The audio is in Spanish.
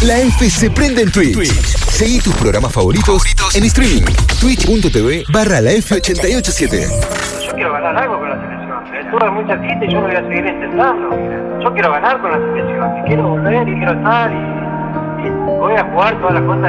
La F se prende en Twitch. Seguí tus programas favoritos en streaming. Twitch.tv/la F887. Yo quiero ganar algo con la selección. Tuve mucha cita y yo lo voy a seguir intentando. Yo quiero ganar con la selección. Y quiero volver y quiero estar y voy a jugar todas las cosas